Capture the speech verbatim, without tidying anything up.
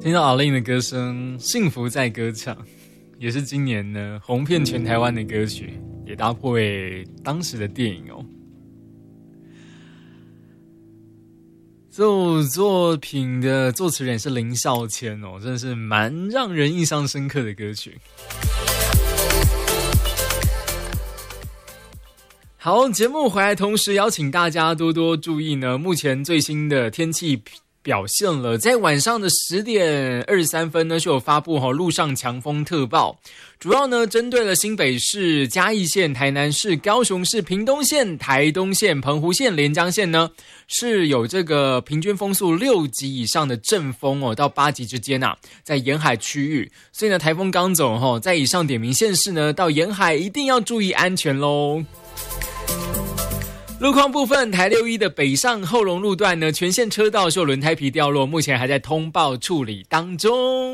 听到阿令的歌声，幸福在歌唱，也是今年呢红遍全台湾的歌曲，也搭配当时的电影哦。这首作品的作词人是林孝谦哦，真的是蛮让人印象深刻的歌曲。好，节目回来同时邀请大家多多注意呢，目前最新的天气表现了，在晚上的十点二十三分呢，是有发布哈陆上强风特报，主要呢针对了新北市、嘉义县、台南市、高雄市、屏东县、台东县、澎湖县、连江县呢，是有这个平均风速六级以上的阵风哦，到八级之间啊，在沿海区域，所以呢台风刚走哈，在以上点名县市呢，到沿海一定要注意安全喽。路况部分，台六一的北上后龙路段呢，全线车道受轮胎皮掉落，目前还在通报处理当中。